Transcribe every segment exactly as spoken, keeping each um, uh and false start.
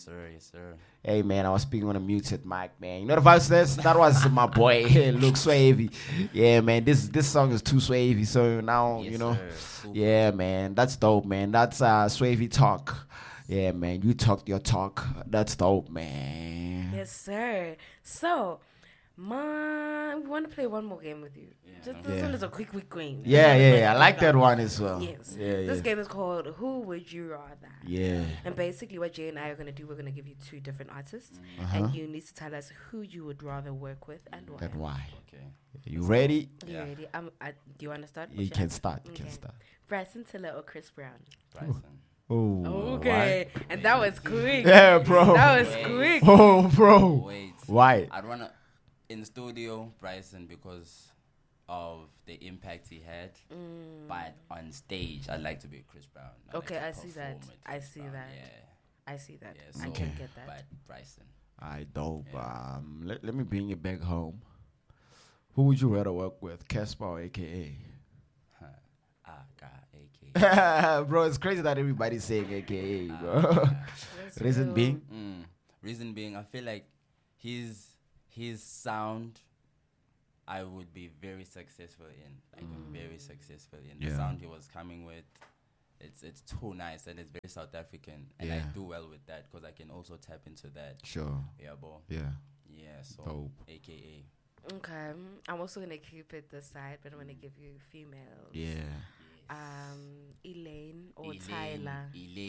sir. Yes, sir. Hey, man, I was speaking on a muted mic, man. You know the vibes? This that was my boy, Luke Swavy. Yeah, man, this this song is too Swavy. So now, Yes, you know, sir. yeah, man, that's dope, man. That's uh, Swavy talk. Yeah, man, you talk your talk. That's dope, man. Yes, sir. So, man, we want to play one more game with you. Yeah. Just this Yeah. one is a quick, quick game. Yeah, Not yeah, much yeah. I to like talk that about. one as well. Yes. Yeah, yeah. This game is called Who Would You Rather? Yeah. And basically, what Jay and I are going to do, we're going to give you two different artists, Uh-huh. and you need to tell us who you would rather work with and why. And why? Okay. You ready? You Yeah. ready? Um, I, do you want to start? You What's your can answer? start. You can Okay. start. Bryson Tiller or Chris Brown? Bryson. Oh. Okay. And that was quick. Yeah, bro. That was Wait. quick. Oh, bro. Wait. Why? I'd wanna in studio Bryson because of the impact he had, but on stage I'd like to be Chris Brown. I'd like Mm. Okay, to I see that. perform with I Chris see Brown. that. Yeah, I see that. yeah. I So, can get that. But Bryson. I dope. Yeah. Um, let, let me bring it back home. Who would you rather work with, Casper or A K Huh. Ah, God, A K. A? Bro, it's crazy that everybody's saying A K A, bro. That's Reason real. being? Mm. Reason being, I feel like his his sound, I would be very successful in, like very successful in. The Yeah. sound he was coming with, it's it's too nice and it's very South African, and I Yeah. do well with that because I can also tap into that. Sure. Yeah, bro. Yeah. Yeah, so Dope. A K A. Okay. I'm also going to keep it this side, but I'm going to give you females. Yeah. Um, Elaine or Elaine, Tyler. Elaine.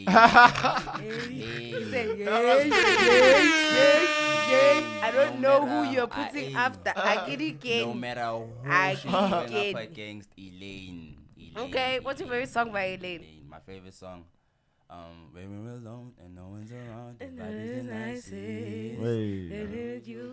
Hey. You said yes, yes, yes, yes. I don't No know who matter- you're I putting ain't- after. I get it No again. matter who I she's going up get- against, Elaine. Elaine. Okay, what's your favorite song by Elaine? My favorite song, um, when we're alone and no one's around, the And vibe is the nicest. nicest. Wait. And you-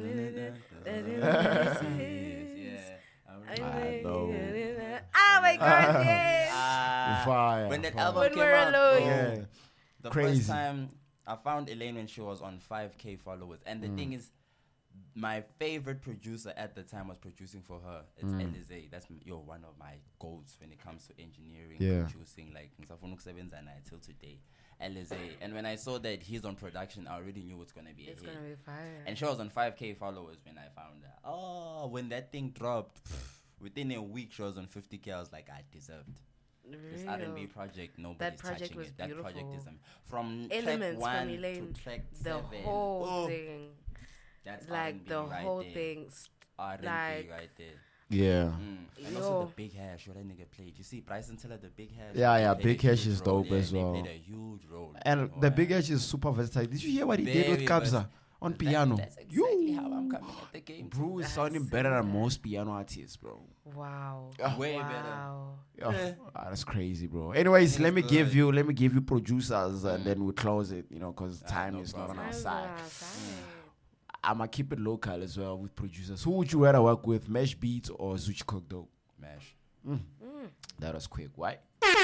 Yeah. I know. Oh my God, yes. Ah, Fire, when that fire. album When came we're out, alone. bro, Yeah. the Crazy. first time I found Elaine when she was on five K followers, and the thing is, my favorite producer at the time was producing for her. It's Elize. That's m- yo one of my goals when it comes to engineering, Yeah. producing. Like ngisafuna ukusebenza naye till today, Elize. And when I saw that he's on production, I already knew it's gonna be a It's hit. gonna be fire. And she was on five K followers when I found her. Oh, when that thing dropped, pff, within a week she was on fifty K. I was like, I deserved. This R and B Real. project, nobody's project touching was it. That project beautiful. is um, from Elements track from one Elaine, to track the seven. whole Oh, thing, that's like R and B the right whole there. thing. s- R and B like- right there. Yeah. Mm. And also Yo. the big hash, what that nigga played. You see, Bryson Tiller, the big hash. Yeah, they yeah, played Big a Hash huge is role. dope Yeah, as well. They played a huge role. And you the know, Big uh, H is super versatile. Did you hear what he did with Very Kabza versatile. on that- piano? That's exactly You, how I'm coming at the game. too. bro, is I sounding see better than that. most piano artists, bro. Wow. Way better. wow. Yeah. Ah, that's crazy, bro. Anyways, It's let me give good. you, let me give you producers, and then we close it. You know, because Ah, time no is not on problem. our Time's side. on our side. I'ma keep it local as well with producers. Who would you rather work with, Mesh Beats or Zuchi Cookdo? Mash. That was quick. Why?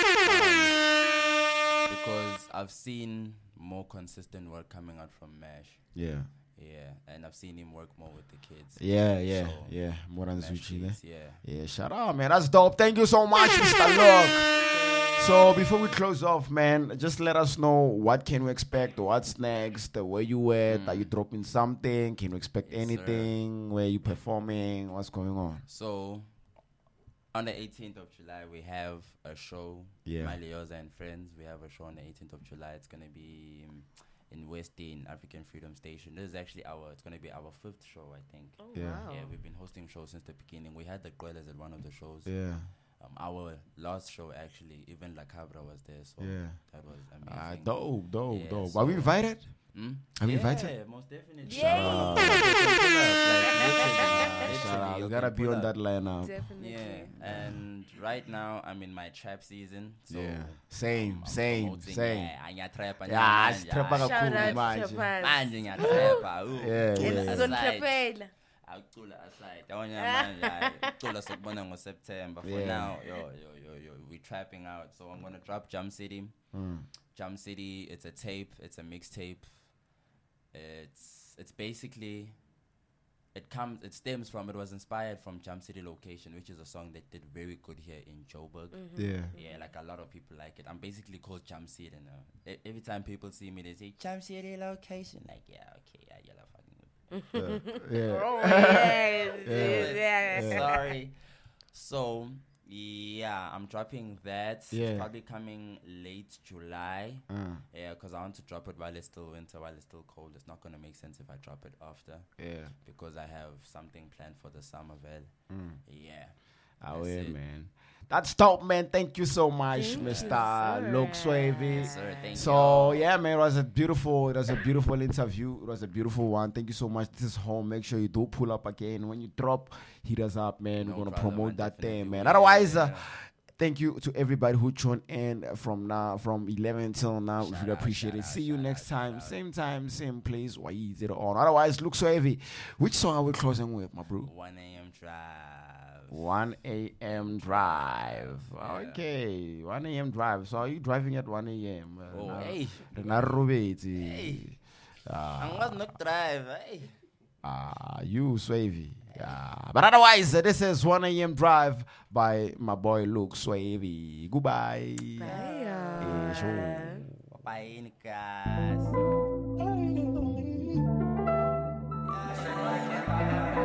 Because I've seen more consistent work coming out from Mash. Yeah. Yeah, and I've seen him work more with the kids. Yeah, yeah, So, yeah. More than Mash Zuchi, there. beats, yeah. Yeah, shout out, man. That's dope. Thank you so much, Mister Look. So before we close off, man, just let us know what can we expect, what's next, where you at, are you dropping something, can we expect Yes, sir. anything, where you performing, what's going on? So, on the eighteenth of July, we have a show. Yeah. My Leoza and Friends. We have a show on the eighteenth of July. It's going to be um, in Westin, African Freedom Station. This is actually our, it's going to be our fifth show, I think. Oh, Yeah. wow. Yeah, we've been hosting shows since the beginning. We had the Gwellas at one of the shows. Yeah, Um, our last show, actually, even La Cabra was there. So, yeah. that was Ah, amazing. dope, dope, Yeah, dope. so- Are we invited? Hmm? Have you yeah, invited? most definitely. Yay! Ah, shout out. You gotta be on that lineup. Definitely. Yeah, and right now I'm in my trap season. So Yeah, same, I'm same, promoting, same. Yeah, ngiyatrapha Yeah, manje, sitrapha hayi. Shout kakhulu out manje. to Chapaz. Manje ngiyatrapha. ooh. Yeah, Ucula yeah. aside. Zonhlephela. Awucula aside. Yabona manje, hayi, ucula sokubona ngoSeptember. For Yeah. now, yo, yo, yo, yo, we trapping out. So I'm gonna drop Jam City. Mm. Jam City, it's a tape, it's a mixtape. It's it's basically it comes, it stems from, it was inspired from Jump City Location, which is a song that did very good here in Joburg. Yeah. Yeah, like a lot of people like it. I'm basically called Jump City now. E- Every time people see me, they say Jump City Location. Like, yeah, okay, yeah, you're fucking with me. Yeah. yeah. Oh, yes, Yeah. yes, yes. Sorry. So, yeah, I'm dropping that. Yeah. It's probably coming late July. Uh, Yeah, because I want to drop it while it's still winter, while it's still cold. It's not going to make sense if I drop it after. yeah. Because I have something planned for the summer, Vel. Mm. Yeah. Oh, That's yeah, it. man. That's dope, man. Thank you so much, Thank you, Mister sir. Luke Swavy. Yes, sir. Thank So you. yeah, man, it was a beautiful, it was a beautiful interview. It was a beautiful one. Thank you so much. This is home. Make sure you do pull up again when you drop. Hit us up, man. No We're gonna problem, promote man. that Definitely thing, man. will. Otherwise, uh, Yeah. thank you to everybody who tuned in from now, from eleven till now. We Shout really out, appreciate shout it. out, See you shout next out, shout time, out. same time, same place. Why is it on? Otherwise, look so heavy. Which song are we closing with, my bro? one a.m. drive. one a.m. drive. Yeah. Okay, one a.m. drive. So are you driving at one a.m.? Oh, Uh, hey. Narubeti. Hey. Ah, I was not drive. Hey. ah, you Swavy. Yeah. But otherwise, uh, this is one a.m. drive by my boy Luke Swavy. Goodbye. Bye. Eh, sure. Bye, guys.